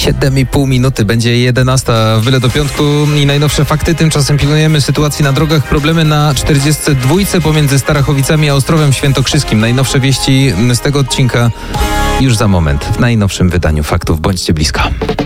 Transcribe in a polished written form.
7,5 minuty. Będzie 11. Wyle do piątku i najnowsze fakty. Tymczasem pilnujemy sytuacji na drogach. Problemy na 42 pomiędzy Starachowicami a Ostrowem Świętokrzyskim. Najnowsze wieści z tego odcinka już za moment. W najnowszym wydaniu faktów. Bądźcie blisko.